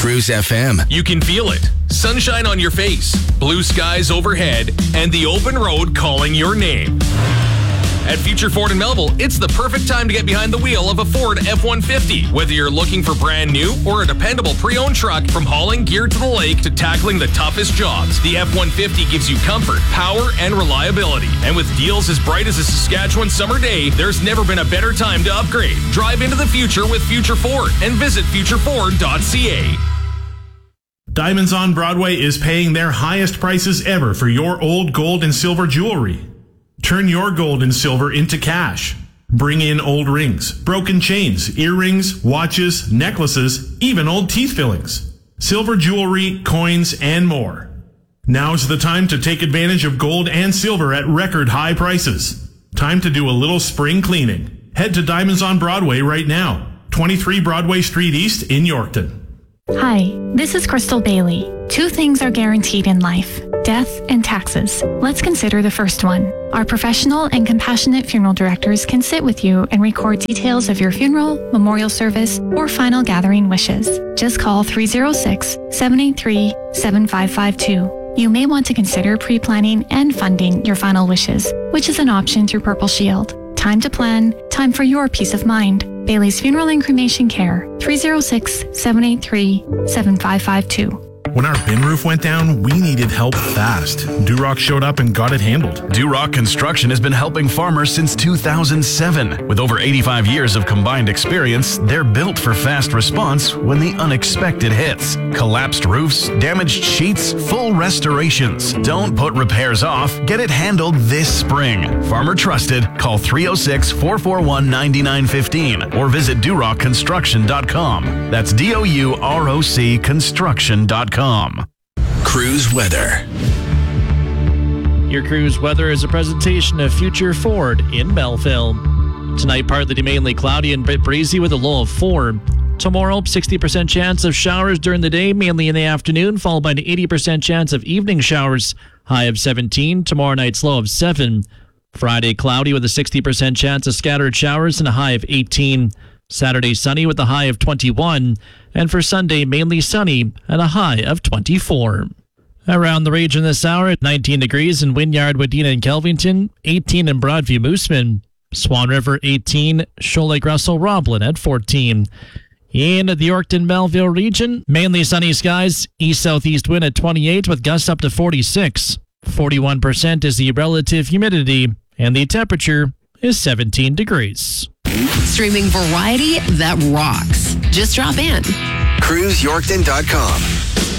Cruise FM. You can feel it. Sunshine on your face, blue skies overhead, and the open road calling your name. At Future Ford in Melville, it's the perfect time to get behind the wheel of a Ford F-150. Whether you're looking for brand new or a dependable pre-owned truck, from hauling gear to the lake to tackling the toughest jobs, the F-150 gives you comfort, power, and reliability. And with deals as bright as a Saskatchewan summer day, there's never been a better time to upgrade. Drive into the future with Future Ford and visit futureford.ca. Diamonds on Broadway is paying their highest prices ever for your old gold and silver jewelry. Turn your gold and silver into cash. Bring in old rings, broken chains, earrings, watches, necklaces, even old teeth fillings, silver jewelry, coins, and more. Now's the time to take advantage of gold and silver at record high prices. Time to do a little spring cleaning. Head to Diamonds on Broadway right now. 23 Broadway Street East in Yorkton. Hi, this is Crystal Bailey. Two things are guaranteed in life: death and taxes. Let's consider the first one. Our professional and compassionate funeral directors can sit with you and record details of your funeral, memorial service, or final gathering wishes. Just call 306-783-7552. You may want to consider pre-planning and funding your final wishes, which is an option through Purple Shield. Time to plan, time for your peace of mind. Bailey's Funeral and Cremation Care, 306-783-7552. When our bin roof went down, we needed help fast. Durock showed up and got it handled. Durock Construction has been helping farmers since 2007. With over 85 years of combined experience, they're built for fast response when the unexpected hits. Collapsed roofs, damaged sheets, full restorations. Don't put repairs off. Get it handled this spring. Farmer trusted. Call 306-441-9915 or visit DurockConstruction.com. That's DOUROC Construction.com. Cruise weather. Your cruise weather is a presentation of Future Ford in Melville. Tonight, partly to mainly cloudy and bit breezy with a low of 4. Tomorrow, 60% chance of showers during the day, mainly in the afternoon, followed by an 80% chance of evening showers, high of 17. Tomorrow night's low of 7. Friday, cloudy with a 60% chance of scattered showers and a high of 18. Saturday, sunny with a high of 21. And for Sunday, mainly sunny and a high of 24. Around the region this hour, 19 degrees in Wynyard, Wadena, and Kelvington, 18 in Broadview, Moosomin, Swan River, 18, Shoal Lake, Russell, Roblin at 14. In the Yorkton, Melville region, mainly sunny skies, east-southeast wind at 28 with gusts up to 46. 41% is the relative humidity, and the temperature is 17 degrees. Streaming variety that rocks. Just drop in. CruiseYorkton.com.